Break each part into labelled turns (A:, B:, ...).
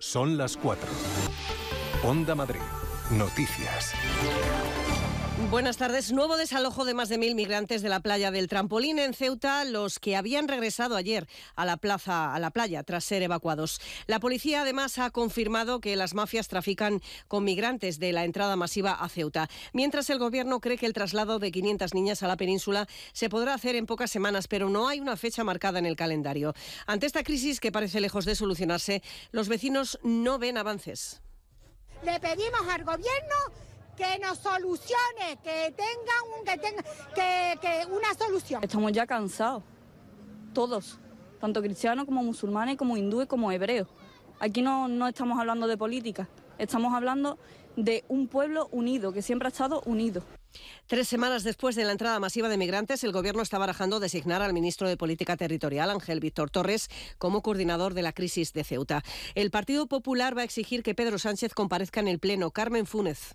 A: Son las 4. Onda Madrid. Noticias.
B: Buenas tardes. Nuevo desalojo de más de 1.000 migrantes de la playa del Trampolín en Ceuta, los que habían regresado ayer a la playa tras ser evacuados. La policía además ha confirmado que las mafias trafican con migrantes de la entrada masiva a Ceuta, mientras el gobierno cree que el traslado de 500 niñas a la península se podrá hacer en pocas semanas, pero no hay una fecha marcada en el calendario. Ante esta crisis que parece lejos de solucionarse, los vecinos no ven avances.
C: Le pedimos al gobierno que nos solucione, que tenga una solución.
D: Estamos ya cansados, todos, tanto cristianos como musulmanes, como hindúes, como hebreos. Aquí no estamos hablando de política, estamos hablando de un pueblo unido, que siempre ha estado unido.
B: 3 semanas después de la entrada masiva de migrantes, el Gobierno está barajando designar al ministro de Política Territorial, Ángel Víctor Torres, como coordinador de la crisis de Ceuta. El Partido Popular va a exigir que Pedro Sánchez comparezca en el Pleno. Carmen Fúnez.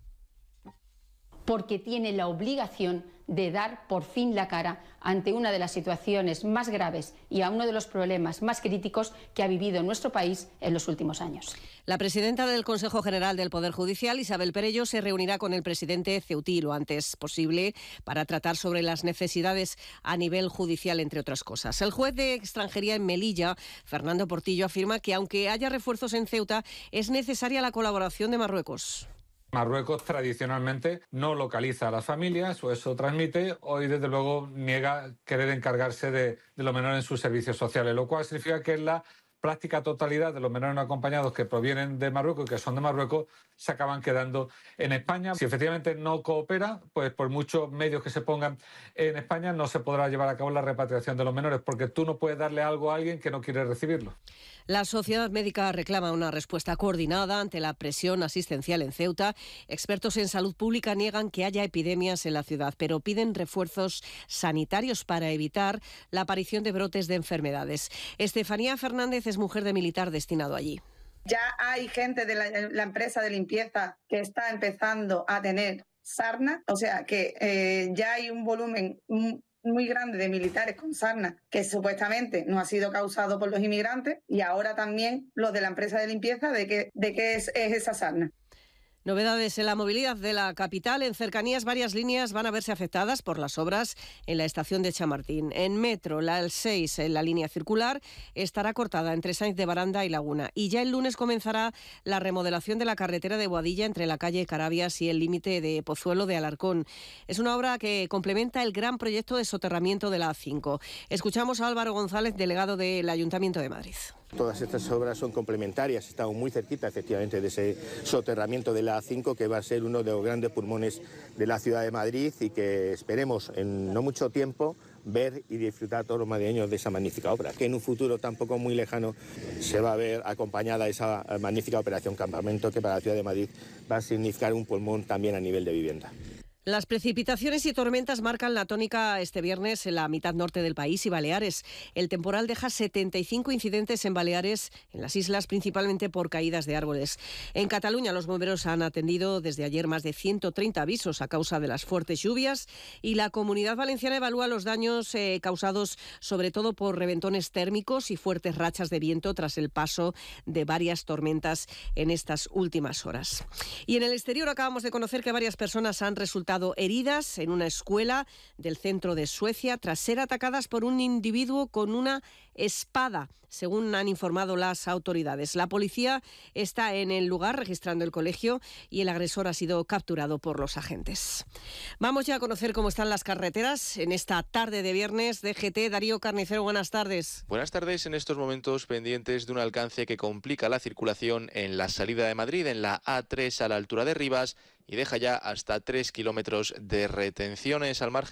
E: Porque tiene la obligación de dar por fin la cara ante una de las situaciones más graves y a uno de los problemas más críticos que ha vivido nuestro país en los últimos años.
B: La presidenta del Consejo General del Poder Judicial, Isabel Perello, se reunirá con el presidente ceutí lo antes posible para tratar sobre las necesidades a nivel judicial, entre otras cosas. El juez de extranjería en Melilla, Fernando Portillo, afirma que aunque haya refuerzos en Ceuta, es necesaria la colaboración de Marruecos.
F: Marruecos tradicionalmente no localiza a las familias, o eso transmite. Hoy, desde luego, niega querer encargarse de los menores en sus servicios sociales, lo cual significa que la práctica totalidad de los menores no acompañados que provienen de Marruecos y que son de Marruecos se acaban quedando en España. Si efectivamente no coopera, pues por muchos medios que se pongan en España no se podrá llevar a cabo la repatriación de los menores, porque tú no puedes darle algo a alguien que no quiere recibirlo.
B: La Sociedad Médica reclama una respuesta coordinada ante la presión asistencial en Ceuta. Expertos en salud pública niegan que haya epidemias en la ciudad, pero piden refuerzos sanitarios para evitar la aparición de brotes de enfermedades. Estefanía Fernández es mujer de militar destinado allí.
G: Ya hay gente de la empresa de limpieza que está empezando a tener sarna, o sea que ya hay un volumen muy grande de militares con sarna que supuestamente no ha sido causado por los inmigrantes, y ahora también los de la empresa de limpieza de qué es esa sarna.
B: Novedades en la movilidad de la capital. En cercanías, varias líneas van a verse afectadas por las obras en la estación de Chamartín. En metro, la 6, en la línea circular, estará cortada entre Sáenz de Baranda y Laguna. Y ya el lunes comenzará la remodelación de la carretera de Boadilla entre la calle Carabias y el límite de Pozuelo de Alarcón. Es una obra que complementa el gran proyecto de soterramiento de la A5. Escuchamos a Álvaro González, delegado del Ayuntamiento de Madrid.
H: Todas estas obras son complementarias, estamos muy cerquita efectivamente de ese soterramiento de la A5, que va a ser uno de los grandes pulmones de la ciudad de Madrid y que esperemos en no mucho tiempo ver y disfrutar todos los madrileños de esa magnífica obra, que en un futuro tampoco muy lejano se va a ver acompañada esa magnífica operación Campamento, que para la ciudad de Madrid va a significar un pulmón también a nivel de vivienda.
B: Las precipitaciones y tormentas marcan la tónica este viernes en la mitad norte del país y Baleares. El temporal deja 75 incidentes en Baleares, en las islas, principalmente por caídas de árboles. En Cataluña, los bomberos han atendido desde ayer más de 130 avisos a causa de las fuertes lluvias, y la Comunidad Valenciana evalúa los daños causados sobre todo por reventones térmicos y fuertes rachas de viento tras el paso de varias tormentas en estas últimas horas. Y en el exterior acabamos de conocer que varias personas han resultado heridas en una escuela del centro de Suecia tras ser atacadas por un individuo con una espada, según han informado las autoridades. La policía está en el lugar registrando el colegio y el agresor ha sido capturado por los agentes. Vamos ya a conocer cómo están las carreteras en esta tarde de viernes. DGT, Darío Carnicero, buenas tardes.
I: Buenas tardes. En estos momentos pendientes de un alcance que complica la circulación en la salida de Madrid, en la A3 a la altura de Rivas, y deja ya hasta 3 kilómetros de retenciones al margen